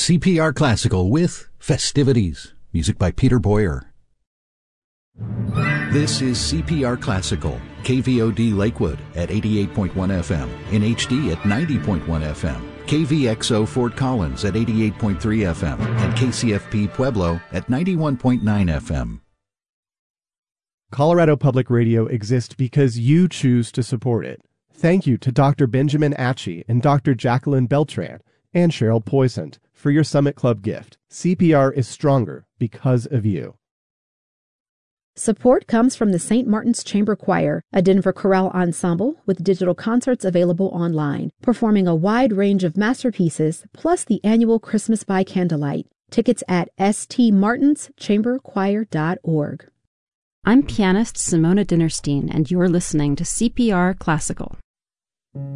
CPR Classical with Festivities. Music by Peter Boyer. This is CPR Classical, KVOD Lakewood at 88.1 FM, in HD at 90.1 FM, KVXO Fort Collins at 88.3 FM, and KCFP Pueblo at 91.9 FM. Colorado Public Radio exists because you choose to support it. Thank you to Dr. Benjamin Atchie and Dr. Jacqueline Beltran and Cheryl Poisson for your Summit Club gift. CPR is stronger because of you. Support comes from the St. Martin's Chamber Choir, a Denver chorale ensemble with digital concerts available online, performing a wide range of masterpieces, plus the annual Christmas by Candlelight. Tickets at stmartinschamberchoir.org. I'm pianist Simona Dinnerstein, and you're listening to CPR Classical.